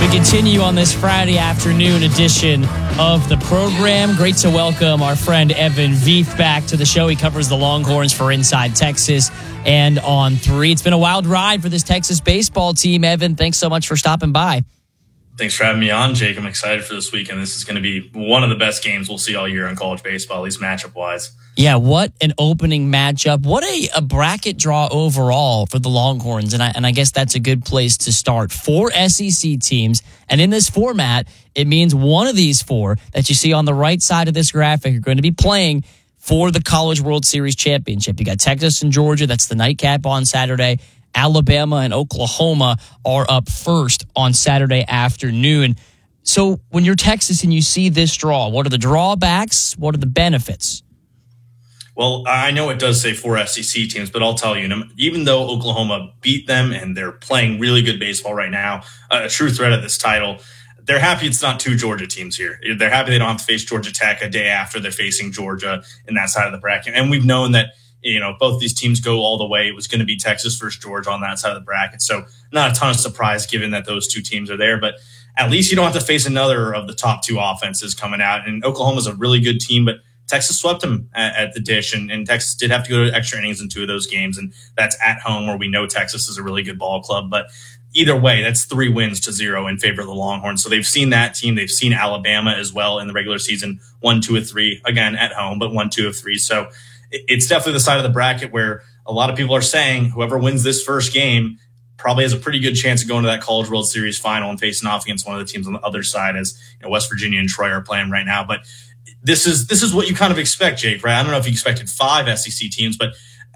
Continue on this Friday afternoon edition of the program. Great to welcome our friend Evan Veith back to the show. He covers the Longhorns for Inside Texas and On 3. It's been a wild ride for this Texas baseball team. Evan, thanks so much for stopping by. Thanks for having me on, Jake. I'm excited for this weekend. This is going to be one of the best games we'll see all year in college baseball, at least matchup-wise. Yeah, what an opening matchup. What a bracket draw overall for the Longhorns, and I guess that's a good place to start. 4 SEC teams, and in this format, it means one of these 4 that you see on the right side of this graphic are going to be playing for the College World Series championship. You got Texas and Georgia. That's the nightcap on Saturday. Alabama and Oklahoma are up first on Saturday afternoon. So when you're Texas and you see this draw, what are the drawbacks? What are the benefits? Well, I know it does say 4 SEC teams, but I'll tell you, even though Oklahoma beat them and they're playing really good baseball right now, a true threat of this title, they're happy it's not 2 Georgia teams here. They're happy they don't have to face Georgia Tech a day after they're facing Georgia in that side of the bracket. And we've known that, both these teams go all the way. It was going to be Texas versus Georgia on that side of the bracket. So not a ton of surprise given that those 2 teams are there, but at least you don't have to face another of the top 2 offenses coming out. And Oklahoma's a really good team, but Texas swept them at the dish, and Texas did have to go to extra innings in 2 of those games, and that's at home where we know Texas is a really good ball club. But either way, that's 3 wins to 0 in favor of the Longhorns. So they've seen that team. They've seen Alabama as well in the regular season, 1, 2 of 3, again at home, but 1, 2 of 3. So it's definitely the side of the bracket where a lot of people are saying whoever wins this first game probably has a pretty good chance of going to that College World Series final and facing off against one of the teams on the other side, as West Virginia and Troy are playing right now. But this is what you kind of expect, Jake, right? I don't know if you expected 5 SEC teams, but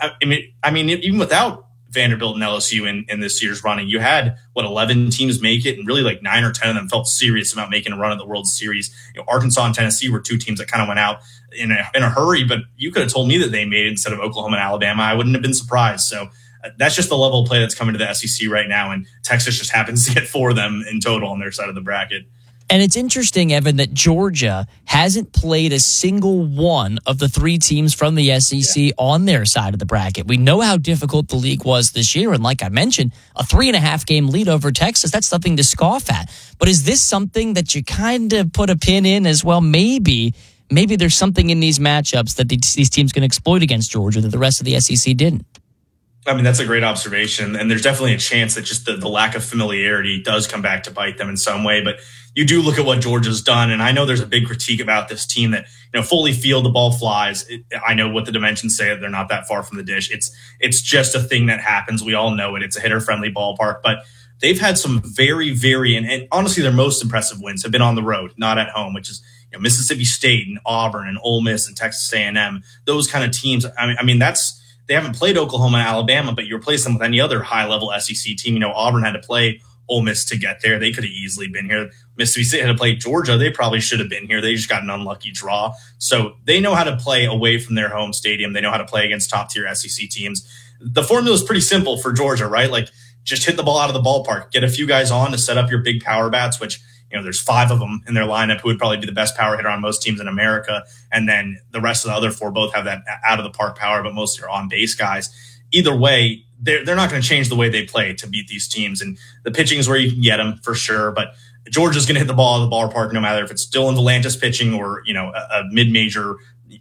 I mean, even without Vanderbilt and LSU in this year's running, you had 11 teams make it, and really like 9 or 10 of them felt serious about making a run at the World Series. Arkansas and Tennessee were 2 teams that kind of went out in a hurry, but you could have told me that they made it instead of Oklahoma and Alabama. I wouldn't have been surprised. So that's just the level of play that's coming to the SEC right now, and Texas just happens to get 4 of them in total on their side of the bracket. And it's interesting, Evan, that Georgia hasn't played a single one of the 3 teams from the SEC on their side of the bracket. We know how difficult the league was this year. And like I mentioned, a 3.5 game lead over Texas, that's nothing to scoff at. But is this something that you kind of put a pin in as well? Maybe there's something in these matchups that these teams can exploit against Georgia that the rest of the SEC didn't. I mean, that's a great observation. And there's definitely a chance that just the lack of familiarity does come back to bite them in some way. But you do look at what Georgia's done. And I know there's a big critique about this team that, fully field, the ball flies. I know what the dimensions say. They're not that far from the dish. It's just a thing that happens. We all know it. It's a hitter-friendly ballpark. But they've had some very, very, and honestly, their most impressive wins have been on the road, not at home, which is Mississippi State and Auburn and Ole Miss and Texas A&M. Those kind of teams. I mean, they haven't played Oklahoma and Alabama, but you replace them with any other high-level SEC team. Auburn had to play Ole Miss to get there. They could have easily been here. Mississippi State had to play Georgia. They probably should have been here. They just got an unlucky draw. So they know how to play away from their home stadium. They know how to play against top-tier SEC teams. The formula is pretty simple for Georgia, right? Like, just hit the ball out of the ballpark. Get a few guys on to set up your big power bats, which there's 5 of them in their lineup who would probably be the best power hitter on most teams in America. And then the rest of the other 4 both have that out of the park power, but most are on base guys. Either way, they're not going to change the way they play to beat these teams. And the pitching is where you can get them for sure. But Georgia's going to hit the ball out of the ballpark no matter if it's Dylan Volantis pitching or, a mid-major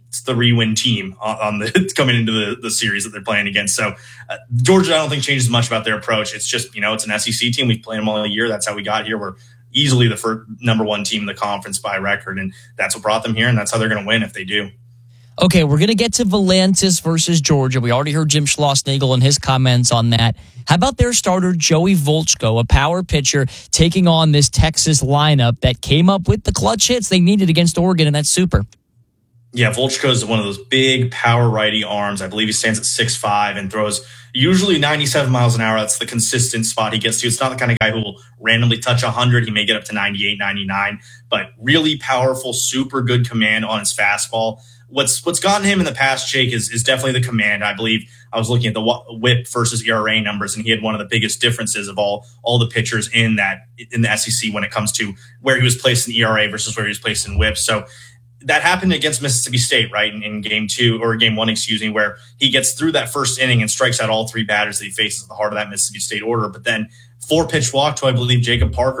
3-win team on the coming into the series that they're playing against. So Georgia, I don't think changes much about their approach. It's just, it's an SEC team. We've played them all year. That's how we got here. We're easily the first number 1 team in the conference by record, and that's what brought them here, and that's how they're going to win if they do. Okay, we're going to get to Volantis versus Georgia. We already heard Jim Schlossnagle and his comments on that. How about their starter, Joey Volchko, a power pitcher, taking on this Texas lineup that came up with the clutch hits they needed against Oregon, and that's super. Yeah, Volchko is one of those big power righty arms. I believe he stands at 6'5" and throws usually 97 miles an hour. That's the consistent spot he gets to. It's not the kind of guy who will randomly touch 100. He may get up to 98, 99, but really powerful, super good command on his fastball. What's gotten him in the past, Jake, is definitely the command. I believe I was looking at the whip versus ERA numbers, and he had one of the biggest differences of all the pitchers in the SEC when it comes to where he was placed in ERA versus where he was placed in whip. So that happened against Mississippi State, right, in game 1, where he gets through that first inning and strikes out all 3 batters that he faces at the heart of that Mississippi State order. But then 4-pitch walk to, I believe, Jacob Parker.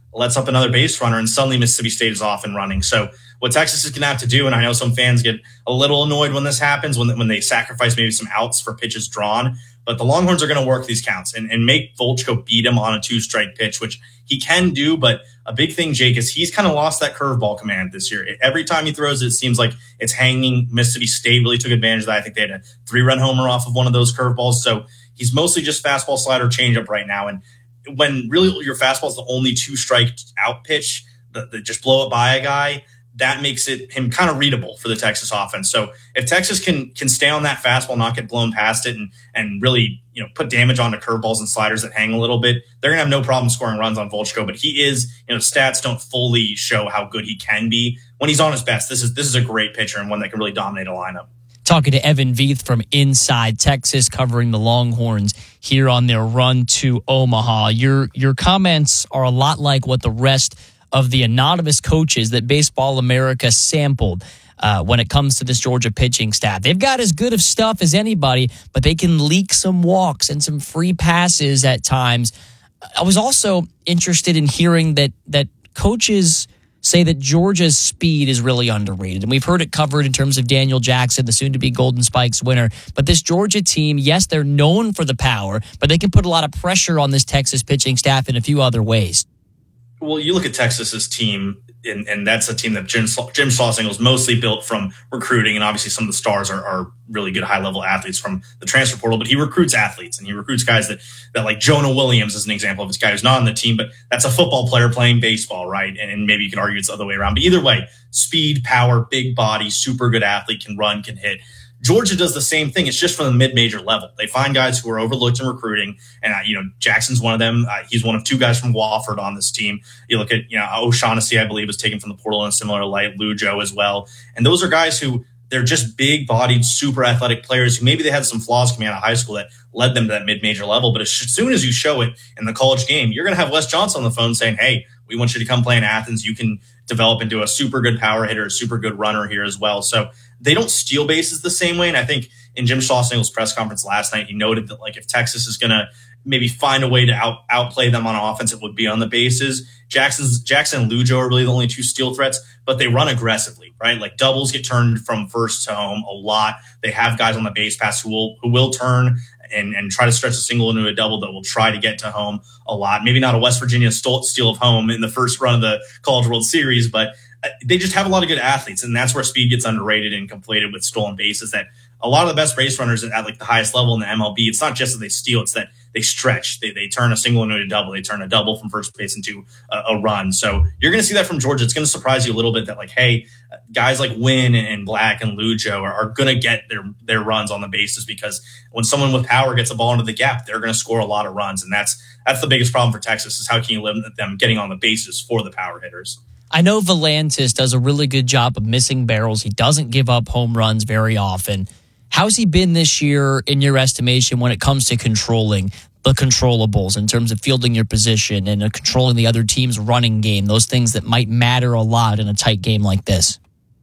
lets up another base runner, and suddenly Mississippi State is off and running. So what Texas is going to have to do, and I know some fans get a little annoyed when this happens, when they sacrifice maybe some outs for pitches drawn, but the Longhorns are going to work these counts and make Volchko beat him on a 2-strike pitch, which he can do. But a big thing, Jake, is he's kind of lost that curveball command this year. Every time he throws it seems like it's hanging. Mississippi State really took advantage of that. I think they had a 3-run homer off of one of those curveballs. So he's mostly just fastball, slider, changeup right now. And when really your fastball is the only 2-strike out pitch, that just blow it by a guy, that makes him kind of readable for the Texas offense. So if Texas can stay on that fastball, not get blown past it, and really put damage onto curveballs and sliders that hang a little bit, they're gonna have no problem scoring runs on Volchko. But he is, stats don't fully show how good he can be when he's on his best. This is a great pitcher and one that can really dominate a lineup. Talking to Evan Veith from Inside Texas, covering the Longhorns here on their run to Omaha. Your comments are a lot like what the rest of the anonymous coaches that Baseball America sampled when it comes to this Georgia pitching staff. They've got as good of stuff as anybody, but they can leak some walks and some free passes at times. I was also interested in hearing that coaches say that Georgia's speed is really underrated. And we've heard it covered in terms of Daniel Jackson, the soon-to-be Golden Spikes winner. But this Georgia team, yes, they're known for the power, but they can put a lot of pressure on this Texas pitching staff in a few other ways. Well, you look at Texas's team, and that's a team that Jim Schlossingle is mostly built from recruiting, and obviously some of the stars are really good high-level athletes from the transfer portal, but he recruits athletes, and he recruits guys that like Jonah Williams is an example of this guy who's not on the team, but that's a football player playing baseball, right? And maybe you could argue it's the other way around. But either way, speed, power, big body, super good athlete, can run, can hit. Georgia does the same thing. It's just from the mid-major level. They find guys who are overlooked in recruiting, and Jackson's one of them. He's one of 2 guys from Wofford on this team. You look at O'Shaughnessy, I believe, was taken from the portal in a similar light. Lujo as well, and those are guys who they're just big-bodied, super athletic players who maybe they had some flaws coming out of high school that led them to that mid-major level. But as soon as you show it in the college game, you're going to have Wes Johnson on the phone saying, "Hey, we want you to come play in Athens. You can develop into a super good power hitter, a super good runner here as well." So they don't steal bases the same way. And I think in Jim Schlossingle's press conference last night, he noted that if Texas is going to maybe find a way to outplay them on offense, it would be on the bases. Jackson and Lujo are really the only 2 steal threats, but they run aggressively, right? Like doubles get turned from first to home a lot. They have guys on the base pass who will turn and try to stretch a single into a double that will try to get to home a lot. Maybe not a West Virginia steal of home in the first run of the College World Series, but they just have a lot of good athletes, and that's where speed gets underrated and conflated with stolen bases. That a lot of the best base runners at the highest level in the MLB, it's not just that they steal, it's that they stretch. They turn a single into a double. They turn a double from first base into a run. So you're going to see that from Georgia. It's going to surprise you a little bit that hey, guys like Wynn and Black and Lujo are going to get their runs on the bases, because when someone with power gets a ball into the gap, they're going to score a lot of runs. And that's the biggest problem for Texas, is how can you limit them getting on the bases for the power hitters. I know Volantis does a really good job of missing barrels. He doesn't give up home runs very often. How's he been this year, in your estimation, when it comes to controlling the controllables in terms of fielding your position and controlling the other team's running game, those things that might matter a lot in a tight game like this?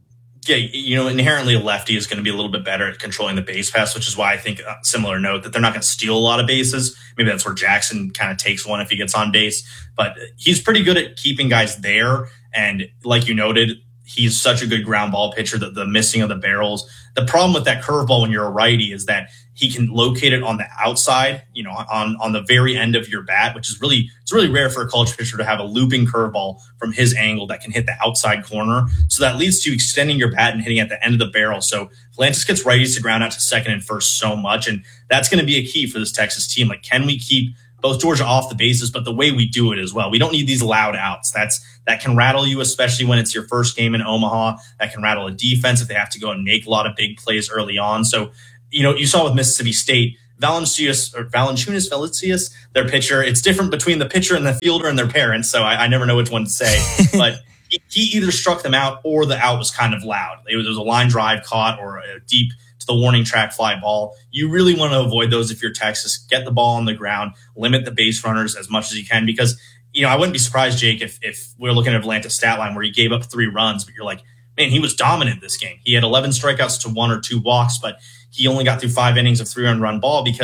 Yeah, inherently a lefty is going to be a little bit better at controlling the base pass, which is why I think similar note that they're not going to steal a lot of bases. Maybe that's where Jackson kind of takes one if he gets on base, but he's pretty good at keeping guys there. And like you noted, he's such a good ground ball pitcher, that the missing of the barrels. The problem with that curveball when you're a righty is that he can locate it on the outside, on the very end of your bat, which is it's really rare for a college pitcher to have a looping curveball from his angle that can hit the outside corner. So that leads to extending your bat and hitting at the end of the barrel. So Volantis gets righties to ground out to second and first so much. And that's going to be a key for this Texas team. Can we keep both Georgia off the bases, but the way we do it as well? We don't need these loud outs. That can rattle you, especially when it's your first game in Omaha. That can rattle a defense if they have to go and make a lot of big plays early on. So, you saw with Mississippi State, Valanciunas Felicius, their pitcher. It's different between the pitcher and the fielder and their parents, so I never know which one to say. But he either struck them out or the out was kind of loud. It was a line drive caught or a deep to the warning track fly ball. You really want to avoid those if you're Texas. Get the ball on the ground, limit the base runners as much as you can, because I wouldn't be surprised, Jake, if we're looking at Atlanta's stat line where he gave up 3 runs, but you're like, man, he was dominant this game. He had 11 strikeouts to 1 or 2 walks, but he only got through 5 innings of 3-run ball because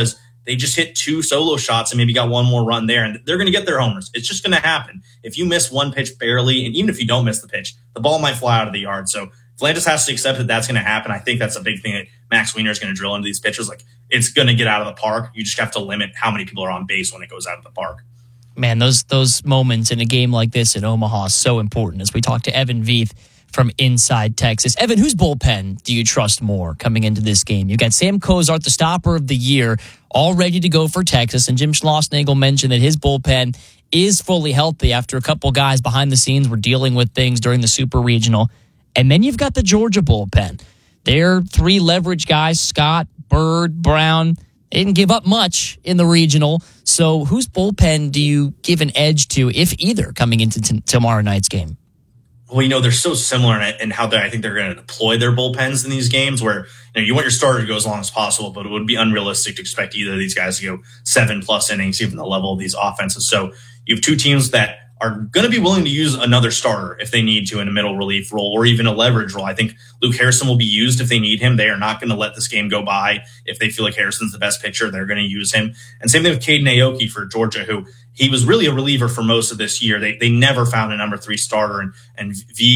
they just hit 2 solo shots and maybe got one more run there, and they're going to get their homers. It's just going to happen. If you miss one pitch barely, and even if you don't miss the pitch, the ball might fly out of the yard. So Volantis has to accept that that's going to happen. I think that's a big thing that Max Wiener is going to drill into these pitchers. Like, it's going to get out of the park. You just have to limit how many people are on base when it goes out of the park. Man, those moments in a game like this in Omaha is so important. As we talk to Evan Veith from inside Texas. Evan, whose bullpen do you trust more coming into this game? You've got Sam Cozart, the stopper of the year, all ready to go for Texas. And Jim Schlossnagle mentioned that his bullpen is fully healthy after a couple guys behind the scenes were dealing with things during the Super Regional. And then you've got the Georgia bullpen. They're 3 leverage guys, Scott, Bird, Brown. They didn't give up much in the regional. So whose bullpen do you give an edge to, if either, coming into tomorrow night's game? Well, they're so similar in how I think they're going to deploy their bullpens in these games where, you want your starter to go as long as possible, but it would be unrealistic to expect either of these guys to go 7+ innings, given the level of these offenses. So you have 2 teams that are going to be willing to use another starter if they need to in a middle relief role or even a leverage role. I think Luke Harrison will be used if they need him. They are not going to let this game go by. If they feel like Harrison's the best pitcher, they're going to use him. And same thing with Caden Aoki for Georgia, who he was really a reliever for most of this year. They never found a number 3 starter, and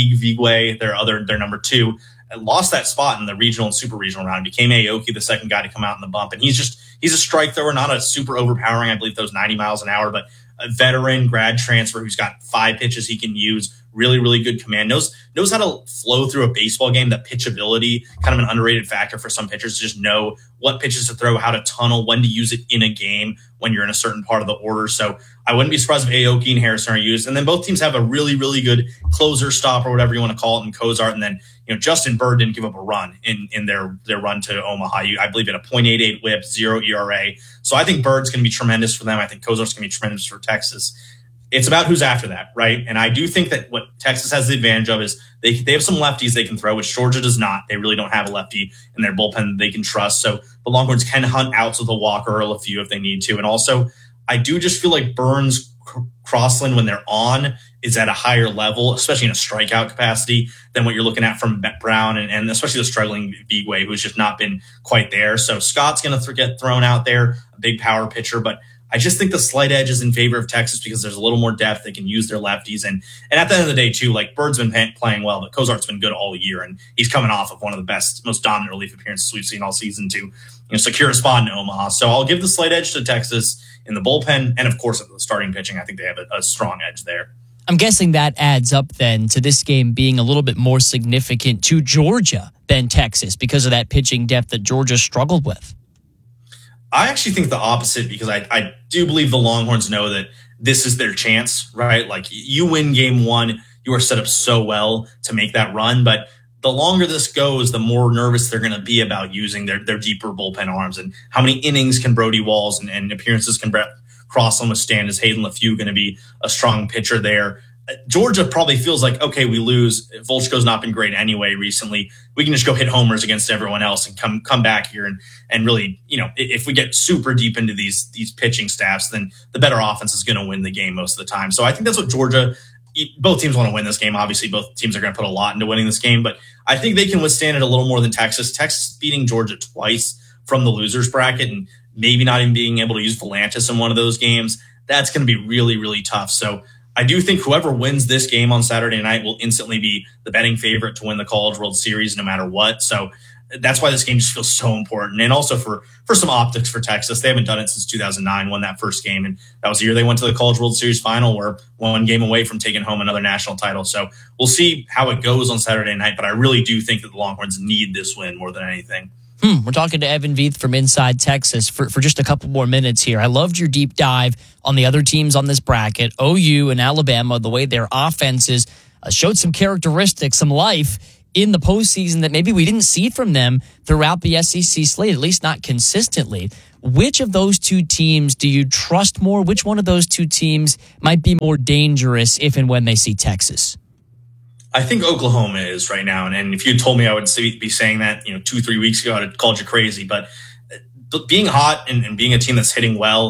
Vigwe, their number 2, lost that spot in the regional and super regional round. Became Aoki the second guy to come out in the bump. And he's a strike thrower, not a super overpowering, I believe those 90 miles an hour, but a veteran grad transfer who's got 5 pitches he can use, really, really good command, knows how to flow through a baseball game. That pitchability, kind of an underrated factor for some pitchers, to just know what pitches to throw, how to tunnel, when to use it in a game when you're in a certain part of the order. So I wouldn't be surprised if Aoki and Harrison are used. And then both teams have a really, really good closer, stop, or whatever you want to call it, in Cozart. And then, Justin Bird didn't give up a run in their run to Omaha. I believe at a .88 whip, 0 ERA. So I think Bird's going to be tremendous for them. I think Cozart's going to be tremendous for Texas. It's about who's after that, right? And I do think that what Texas has the advantage of is they have some lefties they can throw, which Georgia does not. They really don't have a lefty in their bullpen that they can trust. So the Longhorns can hunt outs with a Walker or a few if they need to. And also, I do just feel like Burns, Crossland, when they're on, is at a higher level, especially in a strikeout capacity, than what you're looking at from Brown and especially the struggling Vigwe, who's just not been quite there. So Scott's going to get thrown out there, a big power pitcher, but I just think the slight edge is in favor of Texas because there's a little more depth. They can use their lefties. And at the end of the day, too, like, Bird's been playing well, but Cozart's been good all year. And he's coming off of one of the best, most dominant relief appearances we've seen all season to secure a spot in Omaha. So I'll give the slight edge to Texas in the bullpen. And, of course, at the starting pitching, I think they have a strong edge there. I'm guessing that adds up then to this game being a little bit more significant to Georgia than Texas because of that pitching depth that Georgia struggled with. I actually think the opposite, because I do believe the Longhorns know that this is their chance, right? Like, you win game 1, you are set up so well to make that run. But the longer this goes, the more nervous they're going to be about using their deeper bullpen arms. And how many innings can Brody Walls and appearances can Brett Crossland withstand? Is Hayden LeFew going to be a strong pitcher there? Georgia probably feels like, okay, we lose. Volchko's not been great anyway recently. We can just go hit homers against everyone else and come back here and really, if we get super deep into these pitching staffs, then the better offense is going to win the game most of the time. So I think that's what Georgia, both teams want to win this game. Obviously, both teams are going to put a lot into winning this game, but I think they can withstand it a little more than Texas. Texas beating Georgia twice from the losers bracket and maybe not even being able to use Volantis in one of those games, that's going to be really, really tough. So I do think whoever wins this game on Saturday night will instantly be the betting favorite to win the College World Series no matter what. So that's why this game just feels so important. And also for some optics for Texas. They haven't done it since 2009, won that first game. And that was the year they went to the College World Series final, where one game away from taking home another national title. So we'll see how it goes on Saturday night. But I really do think that the Longhorns need this win more than anything. We're talking to Evan Veith from Inside Texas for just a couple more minutes here. I loved your deep dive on the other teams on this bracket, OU and Alabama, the way their offenses showed some characteristics, some life in the postseason that maybe we didn't see from them throughout the SEC slate, at least not consistently. Which of those 2 teams do you trust more? Which one of those 2 teams might be more dangerous if and when they see Texas? I think Oklahoma is right now. And if you told me I would be saying that, 2-3 weeks ago, I'd have called you crazy. But being hot and being a team that's hitting well,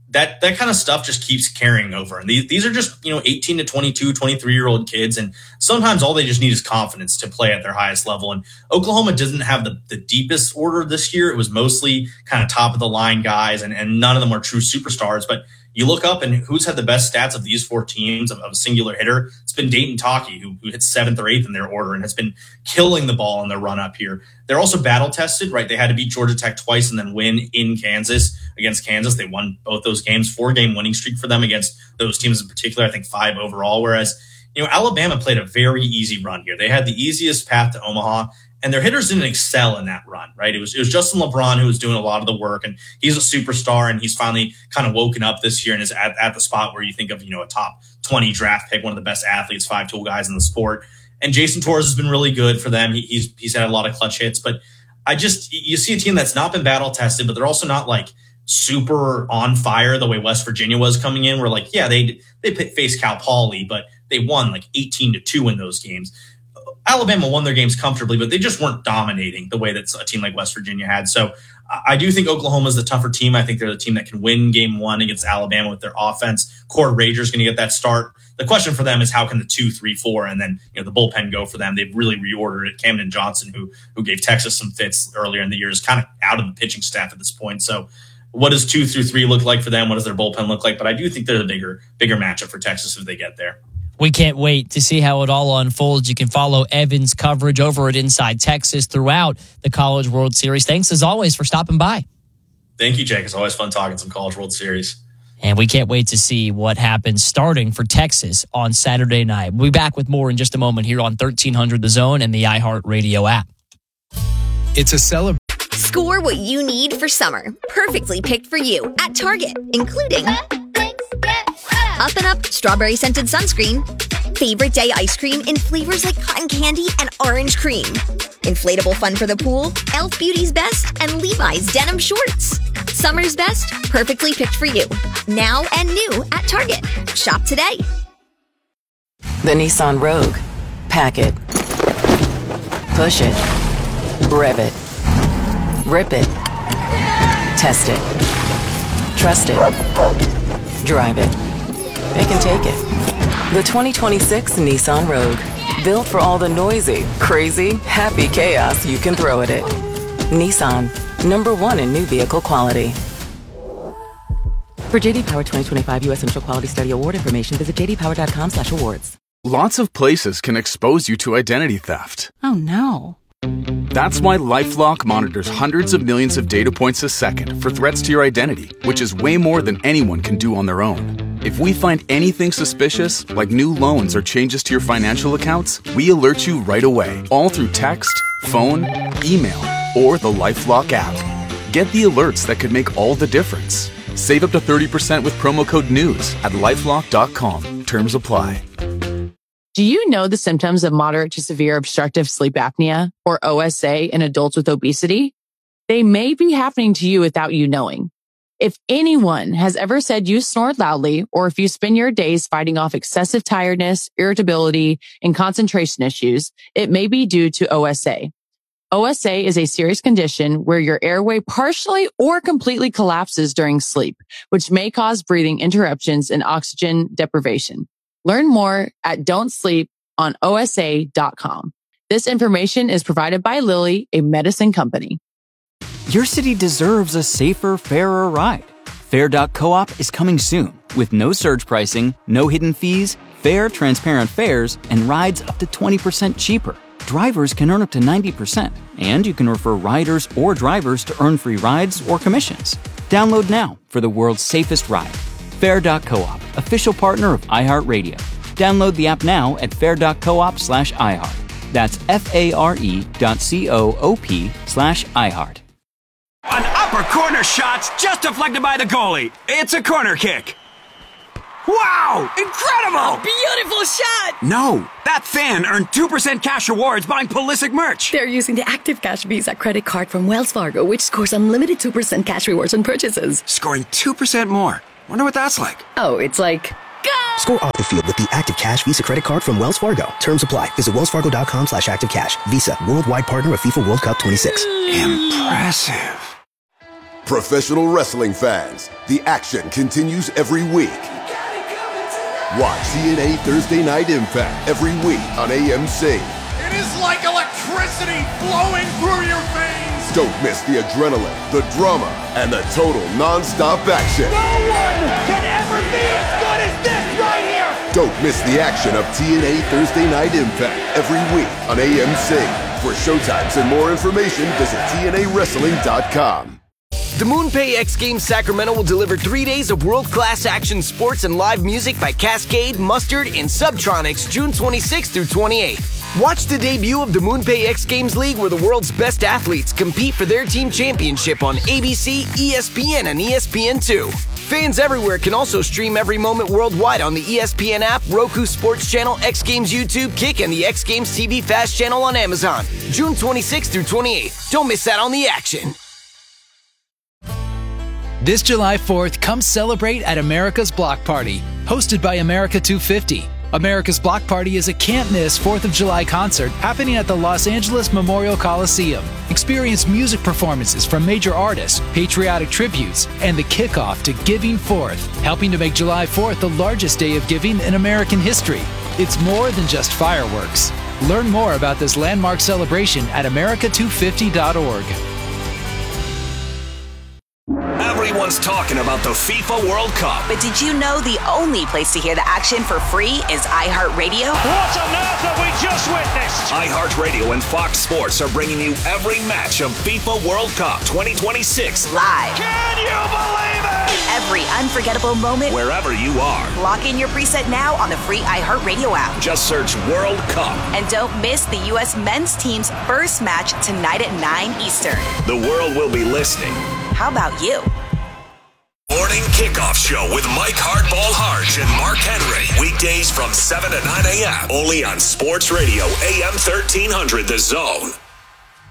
that kind of stuff just keeps carrying over. And these are just, 18 to 22, 23-year-old kids. And sometimes all they just need is confidence to play at their highest level. And Oklahoma doesn't have the deepest order this year. It was mostly kind of top of the line guys, and none of them are true superstars. But you look up and who's had the best stats of these four teams of a singular hitter. It's been Dayton Taki, who hits 7th or 8th in their order and has been killing the ball in their run up here. They're also battle tested, right? They had to beat Georgia Tech twice and then win in Kansas against Kansas. They won both those games, 4-game winning streak for them against those teams in particular, I think 5 overall. Whereas, Alabama played a very easy run here. They had the easiest path to Omaha, and their hitters didn't excel in that run, right? It was Justin LeBron who was doing a lot of the work, and he's a superstar, and he's finally kind of woken up this year and is at the spot where you think of, a top 20 draft pick, one of the best athletes, 5-tool guys in the sport. And Jason Torres has been really good for them. He's had a lot of clutch hits, but you see a team that's not been battle tested, but they're also not like super on fire the way West Virginia was coming in. Where they faced Cal Poly, but they won 18-2 in those games. Alabama won their games comfortably, but they just weren't dominating the way that a team like West Virginia had. So I do think Oklahoma is the tougher team. I think they're the team that can win game 1 against Alabama with their offense. Cord Rager's going to get that start. The question for them is how can the 2, 3, 4, and then the bullpen go for them? They've really reordered it. Camden Johnson, who gave Texas some fits earlier in the year, is kind of out of the pitching staff at this point. So what does 2 through 3 look like for them? What does their bullpen look like? But I do think they're the bigger matchup for Texas if they get there. We can't wait to see how it all unfolds. You can follow Evan's coverage over at Inside Texas throughout the College World Series. Thanks, as always, for stopping by. Thank you, Jake. It's always fun talking some College World Series. And we can't wait to see what happens starting for Texas on Saturday night. We'll be back with more in just a moment here on 1300 The Zone and the iHeartRadio app. It's a celebration. Score what you need for summer. Perfectly picked for you at Target, including Up and Up strawberry scented sunscreen, favorite day ice cream in flavors like cotton candy and orange cream, inflatable fun for the pool, Elf Beauty's Best, and Levi's denim shorts. Summer's best, perfectly picked for you. Now and new at Target. Shop today. The Nissan Rogue. Pack it. Push it. Rev it. Rip it. Test it. Trust it. Drive it. They can take it. The 2026 Nissan Rogue. Built for all the noisy, crazy, happy chaos you can throw at it. Nissan. #1 in new vehicle quality. For JD Power 2025 U.S. Central Quality Study Award information, visit jdpower.com/awards. Lots of places can expose you to identity theft. Oh no. That's why LifeLock monitors hundreds of millions of data points a second for threats to your identity, which is way more than anyone can do on their own. If we find anything suspicious, like new loans or changes to your financial accounts, we alert you right away, all through text, phone, email, or the LifeLock app. Get the alerts that could make all the difference. Save up to 30% with promo code NEWS at LifeLock.com. Terms apply. Do you know the symptoms of moderate to severe obstructive sleep apnea, or OSA, in adults with obesity? They may be happening to you without you knowing. If anyone has ever said you snore loudly, or if you spend your days fighting off excessive tiredness, irritability, and concentration issues, it may be due to OSA. OSA is a serious condition where your airway partially or completely collapses during sleep, which may cause breathing interruptions and oxygen deprivation. Learn more at don'tsleeponosa.com. This information is provided by Lilly, a medicine company. Your city deserves a safer, fairer ride. Fair.coop is coming soon with no surge pricing, no hidden fees, fair, transparent fares, and rides up to 20% cheaper. Drivers can earn up to 90%, and you can refer riders or drivers to earn free rides or commissions. Download now for the world's safest ride. Fair.coop, official partner of iHeartRadio. Download the app now at fair.coop/iHeart. That's FARE.coop/iHeart. An upper corner shot's just deflected by the goalie. It's a corner kick. Wow! Incredible! Beautiful shot! No, that fan earned 2% cash rewards buying Pulisic merch. They're using the Active Cash Visa credit card from Wells Fargo, which scores unlimited 2% cash rewards on purchases. Scoring 2% more. Wonder what that's like. Oh, it's like... Go! Score off the field with the Active Cash Visa credit card from Wells Fargo. Terms apply. Visit wellsfargo.com/activecash. Visa, worldwide partner of FIFA World Cup 26. Impressive. Professional wrestling fans, the action continues every week. Watch TNA Thursday Night Impact every week on AMC. It is like electricity flowing through your veins. Don't miss the adrenaline, the drama, and the total non-stop action. No one can ever be as good as this right here. Don't miss the action of TNA Thursday Night Impact every week on AMC. For showtimes and more information, visit TNAWrestling.com. The MoonPay X Games Sacramento will deliver 3 days of world-class action sports and live music by Cascade, Mustard, and Subtronics June 26th through 28th. Watch the debut of the MoonPay X Games League, where the world's best athletes compete for their team championship on ABC, ESPN, and ESPN2. Fans everywhere can also stream every moment worldwide on the ESPN app, Roku Sports Channel, X Games YouTube, Kick, and the X Games TV Fast channel on Amazon. June 26th through 28th. Don't miss out on the action. This July 4th, come celebrate at America's Block Party, hosted by America 250. America's Block Party is a can't-miss 4th of July concert happening at the Los Angeles Memorial Coliseum. Experience music performances from major artists, patriotic tributes, and the kickoff to Giving Forth, helping to make July 4th the largest day of giving in American history. It's more than just fireworks. Learn more about this landmark celebration at america250.org. Everyone's talking about the FIFA World Cup. But did you know the only place to hear the action for free is iHeartRadio? What on earth have we just witnessed? iHeartRadio and Fox Sports are bringing you every match of FIFA World Cup 2026 live. Can you believe it? Every unforgettable moment, wherever you are. Lock in your preset now on the free iHeartRadio app. Just search World Cup. And don't miss the U.S. men's team's first match tonight at 9 Eastern. The world will be listening. How about you? Morning Kickoff Show with Mike Hardball Harge and Mark Henry. Weekdays from 7 to 9 a.m. Only on Sports Radio AM 1300 The Zone.